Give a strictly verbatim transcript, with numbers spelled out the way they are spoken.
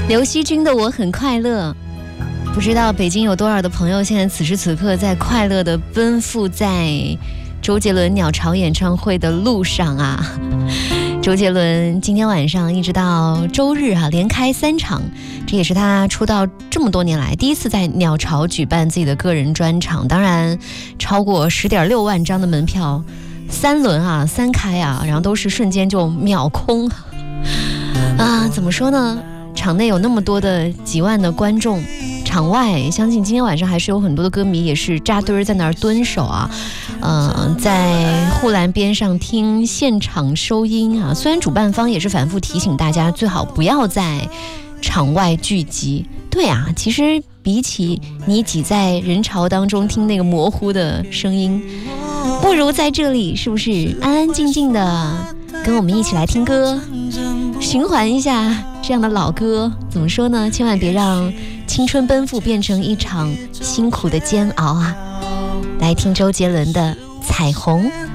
刘惜君的《我很快乐》，不知道北京有多少的朋友现在此时此刻在快乐的奔赴在周杰伦鸟巢演唱会的路上啊！周杰伦今天晚上一直到周日啊，连开三场，这也是他出道这么多年来第一次在鸟巢举办自己的个人专场。当然，超过十点六万张的门票，三轮啊，三开啊，然后都是瞬间就秒空啊！怎么说呢？场内有那么多的几万的观众，场外相信今天晚上还是有很多的歌迷也是扎堆在那儿蹲守啊，呃，在护栏边上听现场收音啊。虽然主办方也是反复提醒大家最好不要在场外聚集，对啊，其实比起你挤在人潮当中听那个模糊的声音，不如在这里是不是安安静静的跟我们一起来听歌，循环一下这样的老歌。怎么说呢？千万别让青春奔赴变成一场辛苦的煎熬啊！来听周杰伦的《彩虹》。